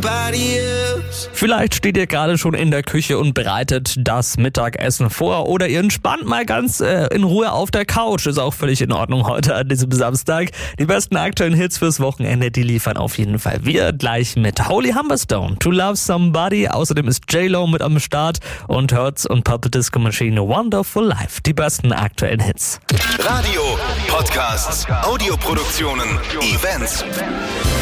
somebody else. Vielleicht steht ihr gerade schon in der Küche und bereitet das Mittagessen vor oder ihr entspannt mal ganz in Ruhe auf der Couch. Ist auch völlig in Ordnung heute an diesem Samstag. Die besten aktuellen Hits fürs Wochenende, die liefern auf jeden Fall wir gleich mit Holy Humberstone, To Love Somebody. Außerdem ist J-Lo mit am Start und Hurts und Purple Disco Machine Wonderful Life. Die besten aktuellen Hits. Radio, Podcasts, Audioproduktionen, Events.